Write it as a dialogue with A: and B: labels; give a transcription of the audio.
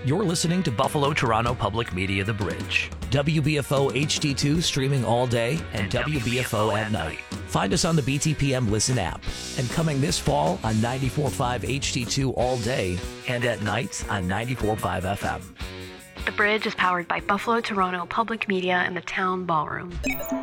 A: You're listening to Buffalo Toronto Public Media The Bridge. WBFO HD2 streaming all day and WBFO at night. Find us on the BTPM Listen app. And coming this fall on 94.5 HD2 all day and at night on 94.5 FM.
B: The Bridge is powered by Buffalo Toronto Public Media and the Town Ballroom.